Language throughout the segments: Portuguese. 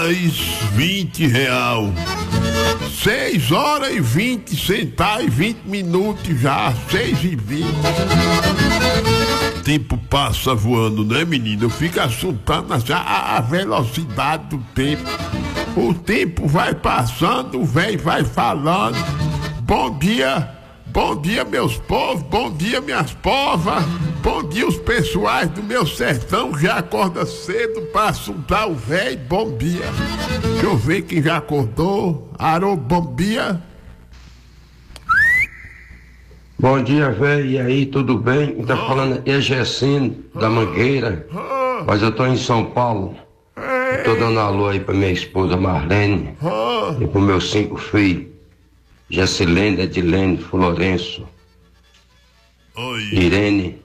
mais R$ 20. 6h20 já, 6h20. O tempo passa voando, né, menino? Eu fico assustando assim, a velocidade do tempo. O tempo vai passando, o velho vai falando. Bom dia, meus povos, bom dia, minhas povas. Bom dia, os pessoais do meu sertão já acorda cedo pra assuntar o velho. Bom dia. Deixa eu ver quem já acordou. Alô, bom dia. Bom dia, velho. E aí, tudo bem? Tá falando é Gessino, da Mangueira. Mas eu tô em São Paulo. Eu tô dando alô aí pra minha esposa Marlene e pros meus 5 filhos. Jacilene, Edilene, Florenço, Irene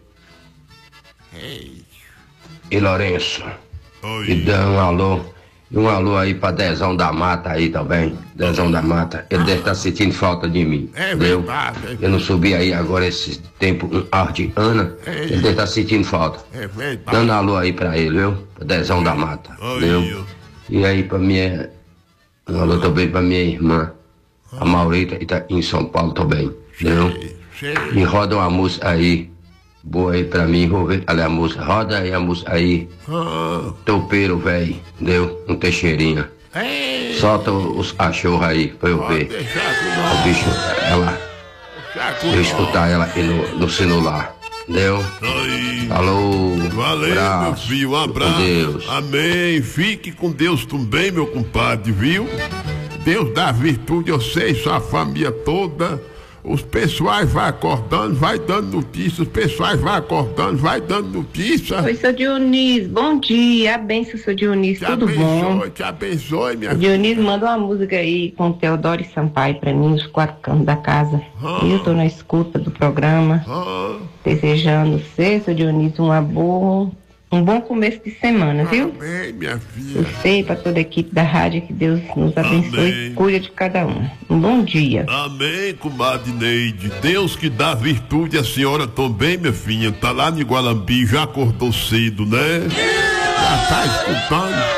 e Lourenço. E dá um alô aí pra Dezão da Mata aí também. Dezão da Mata, ele deve estar sentindo falta de mim, entendeu? Eu não subi aí agora esse tempo com arte Ana, ele deve estar sentindo falta. Dando alô aí pra ele, viu? Pra Dezão da Mata, entendeu? E aí pra minha, um alô também pra minha irmã, a Maurita, que tá em São Paulo também, entendeu? E roda uma música aí, boa aí pra mim, vou ver, olha a música, roda aí a música aí, topeiro, velho, entendeu? Um Teixeirinha. Solta os cachorros aí pra eu ver. O bicho, ela, eu escutar ela aqui no celular, entendeu? Alô, valeu, abraço, meu filho, um abraço. Com Deus. Amém. Fique com Deus também, meu compadre, viu? Deus dá virtude, eu sei, sua família toda. Os pessoais vai acordando, vai dando notícia. Os pessoais vai acordando, vai dando notícia. Oi, seu Dionísio, bom dia. A benção, seu Dionísio, tudo bom? Te abençoe, minha filha. Dionísio, manda uma música aí com Teodoro e Sampaio pra mim, nos 4 cantos da casa. Eu tô na escuta do programa, desejando ser, seu Dionísio, um bom começo de semana, viu? Amém, minha filha. Você e para toda a equipe da rádio, que Deus nos abençoe e cuide de cada um. Um bom dia. Amém, comadre Neide. Deus que dá virtude, a senhora também, minha filha. Tá lá no Igualambi, já acordou cedo, né? Já tá escutando.